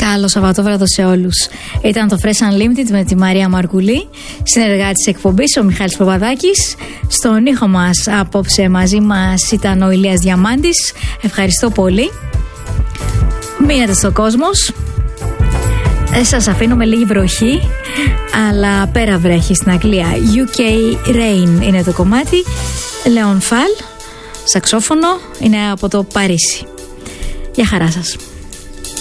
Καλό Σαββατόβραδο σε όλους. Ήταν το Fresh Unlimited με τη Μαρία Μαρκουλή, συνεργάτης εκπομπής ο Μιχάλης Παπαδάκης. Στον ήχο μας απόψε μαζί μας ήταν ο Ηλίας Διαμάντης. Ευχαριστώ πολύ. Μείνετε στο Κόσμος. Σας αφήνω με λίγη βροχή, αλλά πέρα βρέχει στην Αγγλία. UK Rain είναι το κομμάτι. Leon Fall, σαξόφωνο, είναι από το Παρίσι. Γεια χαρά σας.